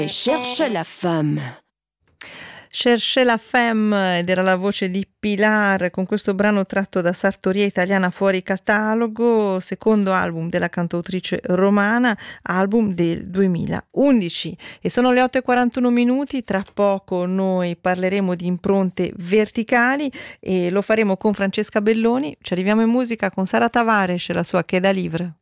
Cherche la femme. Cherche la femme ed era la voce di Pilar con questo brano tratto da Sartoria Italiana fuori catalogo, secondo album della cantautrice romana, album del 2011. E sono le 8:41 minuti, tra poco noi parleremo di impronte verticali e lo faremo con Francesca Belloni. Ci arriviamo in musica con Sara Tavares e la sua Che da Livre.